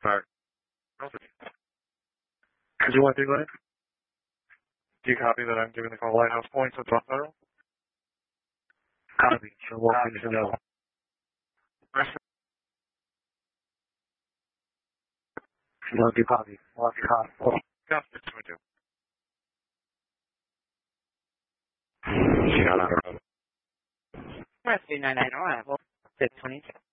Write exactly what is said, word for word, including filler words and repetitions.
Alright. Could you want to do that? Do you copy that I'm giving the call lighthouse points at Top Federal? Copy. So we'll finish it out. You don't do copy. We'll have to copy. Copy. That's what we do. Rescue nine nine arrival, six twenty-two.